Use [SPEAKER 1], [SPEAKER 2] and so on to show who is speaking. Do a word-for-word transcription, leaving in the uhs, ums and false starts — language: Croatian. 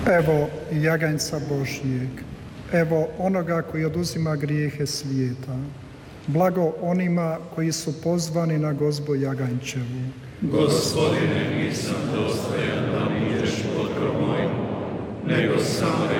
[SPEAKER 1] Evo jaganjca Božjeg, evo onoga koji oduzima grijehe svijeta. Blago onima koji su pozvani na gozbu jaganjčevu.
[SPEAKER 2] Gospodine, nisam dostojan da mi ideš pod krov moj, nego samo